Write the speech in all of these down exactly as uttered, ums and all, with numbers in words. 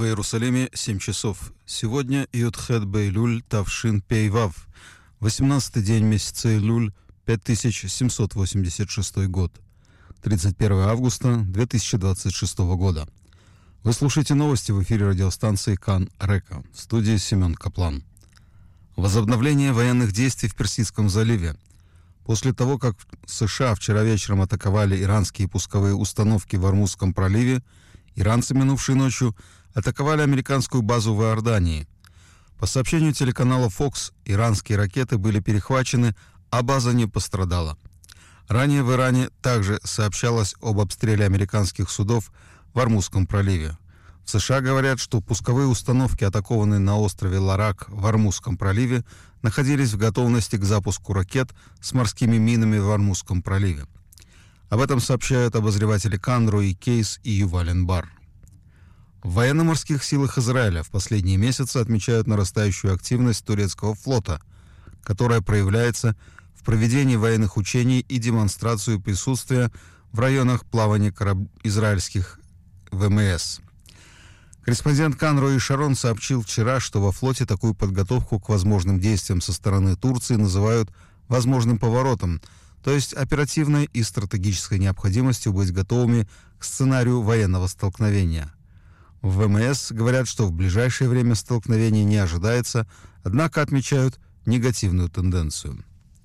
В Иерусалиме семь часов. Сегодня Йод-Хет Бейлуль Тавшин Пей-Вав. восемнадцатый день месяца Илюль, пять тысяч семьсот восемьдесят шестой год. тридцать первого августа две тысячи двадцать шестого года. Вы слушаете новости в эфире радиостанции Кан Река. В студии Семен Каплан. Возобновление военных действий в Персидском заливе. После того, как США вчера вечером атаковали иранские пусковые установки в Ормузском проливе, иранцы минувшей ночью атаковали американскую базу в Иордании. По сообщению телеканала Fox, иранские ракеты были перехвачены, а база не пострадала. Ранее в Иране также сообщалось об обстреле американских судов в Ормузском проливе. В США говорят, что пусковые установки, атакованные на острове Ларак в Ормузском проливе, находились в готовности к запуску ракет с морскими минами в Ормузском проливе. Об этом сообщают обозреватели Кан, Руи Кейс и Юваль Бар. В военно-морских силах Израиля в последние месяцы отмечают нарастающую активность турецкого флота, которая проявляется в проведении военных учений и демонстрацию присутствия в районах плавания кораб... израильских ВМС. Корреспондент Кан Рои Шарон сообщил вчера, что во флоте такую подготовку к возможным действиям со стороны Турции называют возможным поворотом, то есть оперативной и стратегической необходимостью быть готовыми к сценарию военного столкновения. В ВМС говорят, что в ближайшее время столкновения не ожидается, однако отмечают негативную тенденцию.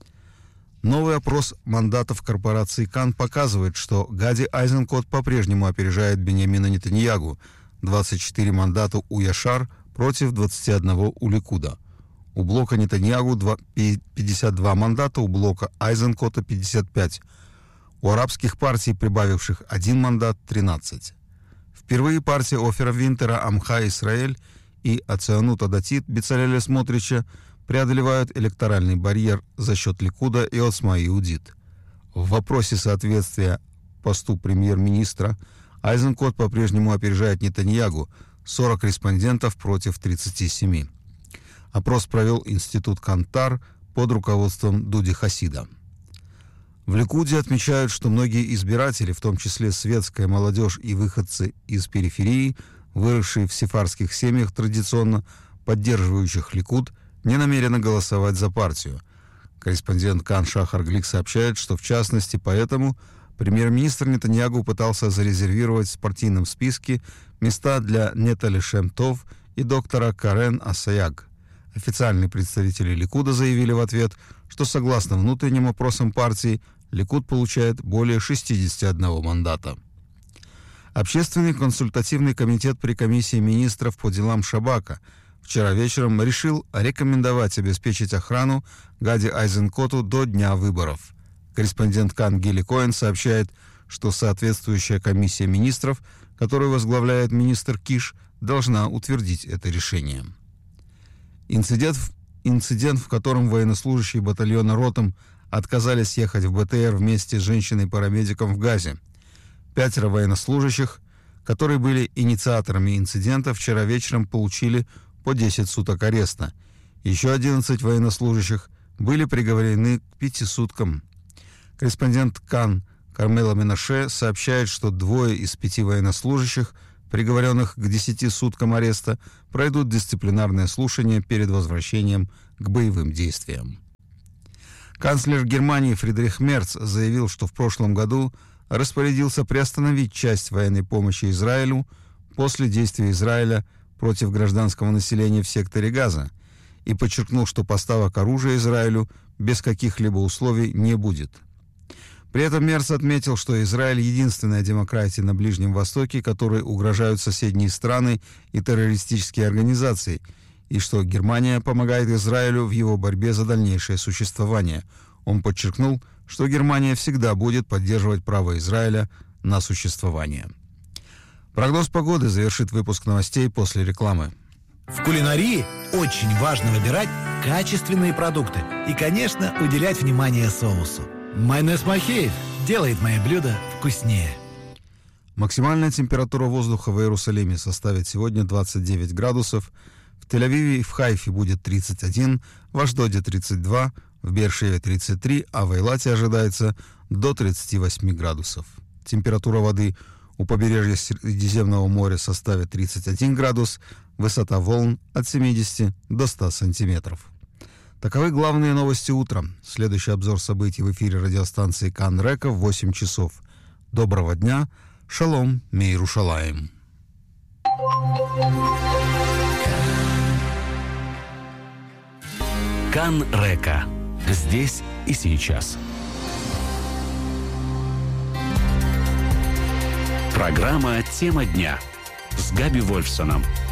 Новый опрос мандатов корпорации Кан показывает, что Гади Айзенкот по-прежнему опережает Биньямина Нетаньягу. двадцать четыре мандата у Яшар против двадцати одного у Ликуда. У блока Нетаньягу пятьдесят два мандата, у блока Айзенкота пятьдесят пять. У арабских партий, прибавивших один мандат, тринадцать. Впервые партия Офера Винтера, Амха Исраэль и Ационута Датит Бецалеля Смотрича преодолевают электоральный барьер за счет Ликуда и Оцма Иудит. В вопросе соответствия посту премьер-министра Айзенкот по-прежнему опережает Нетаньягу, сорок респондентов против тридцати семи. Опрос провел институт Кантар под руководством Дуди Хасида. В Ликуде отмечают, что многие избиратели, в том числе светская молодежь и выходцы из периферии, выросшие в сефардских семьях традиционно поддерживающих Ликуд, не намерены голосовать за партию. Корреспондент Кан Шахар Глик сообщает, что в частности поэтому премьер-министр Нетаньягу пытался зарезервировать в партийном списке места для Нетали Шем-Тов и доктора Карен Асаяг. Официальные представители Ликуда заявили в ответ, что согласно внутренним опросам партии, Ликуд получает более шестидесяти одного мандата. Общественный консультативный комитет при комиссии министров по делам Шабака вчера вечером решил рекомендовать обеспечить охрану Гади Айзенкоту до дня выборов. Корреспондент Кан Гили Коэн сообщает, что соответствующая комиссия министров, которую возглавляет министр Киш, должна утвердить это решение. Инцидент, инцидент, в котором военнослужащие батальона Ротом отказались ехать в БТР вместе с женщиной-парамедиком в Газе. Пятеро военнослужащих, которые были инициаторами инцидента, вчера вечером получили по десять суток ареста. Еще одиннадцать военнослужащих были приговорены к пяти суткам. Корреспондент Кан Кармела Менаше сообщает, что двое из пяти военнослужащих, приговоренных к десяти суткам ареста, пройдут дисциплинарное слушание перед возвращением к боевым действиям. Канцлер Германии Фридрих Мерц заявил, что в прошлом году распорядился приостановить часть военной помощи Израилю после действий Израиля против гражданского населения в секторе Газа и подчеркнул, что поставок оружия Израилю без каких-либо условий не будет. При этом Мерц отметил, что Израиль — единственная демократия на Ближнем Востоке, которой угрожают соседние страны и террористические организации, и что Германия помогает Израилю в его борьбе за дальнейшее существование. Он подчеркнул, что Германия всегда будет поддерживать право Израиля на существование. Прогноз погоды завершит выпуск новостей после рекламы. В кулинарии очень важно выбирать качественные продукты и, конечно, уделять внимание соусу. Майонез Махеев делает мои блюда вкуснее. Максимальная температура воздуха в Иерусалиме составит сегодня двадцать девять градусов, в Тель-Авиве и в Хайфе будет тридцать один, в Ашдоде тридцать два, в Беэр-Шеве тридцать три, а в Эйлате ожидается до тридцати восьми градусов. Температура воды У побережья Средиземного моря составит тридцать один градус, высота волн от семидесяти до ста сантиметров. Таковы главные новости утра. Следующий обзор событий в эфире радиостанции Кан Река в восемь часов. Доброго дня. Шалом, Мейру Шалаем. Кан Река. Здесь и сейчас. Программа «Тема дня» с Габи Вольфсоном.